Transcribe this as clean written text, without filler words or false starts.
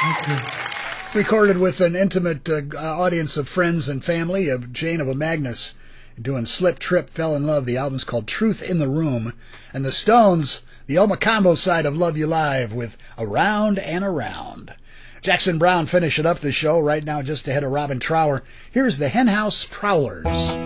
Recorded with an intimate audience of friends and family of Jane of Magnus doing Slip, Trip, Fell in Love. The album's called Truth in the Room. And the Stones, the Oma Combo side of Love You Live with Around and Around. Jackson Browne finishing up the show right now just ahead of Robin Trower. Here's the Henhouse Prowlers.